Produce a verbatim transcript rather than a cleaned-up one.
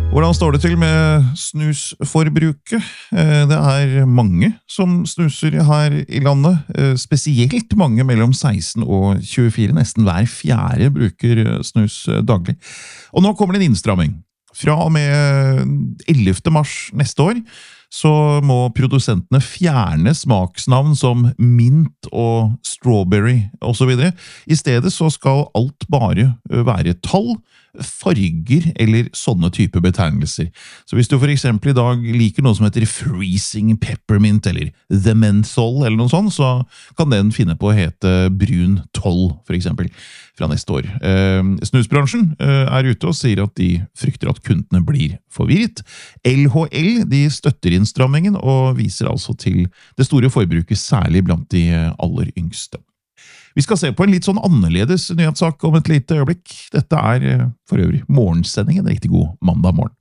Hvordan står det til med snusforbruket? Det er mange som snuser her i landet, spesielt mange mellom seksten og tjuefire. Nesten hver fjerde bruker snus daglig. Og nå kommer det en innstramming. Fra og med ellevte mars neste år så må produsentene fjerne smaksnavn som mint og strawberry og så videre. I stedet så skal alt bare være tall, farger eller sånne type betegnelser. Så hvis du for eksempel i dag liker noe som heter freezing peppermint eller the menthol eller noe sånt, så kan den finne på å hete brun tolv for eksempel fra neste år. Eh, snusbransjen eh, er ute og sier at de frykter at kundene blir forvirret. L H L de støtter innstrammingen og viser altså til det store forbruket, særlig blant de aller yngste. Vi skal se på en litt sånn annerledes nyhetssak om et lite øyeblikk. Dette er for øvrig morgensendingen. En riktig god mandag morgen.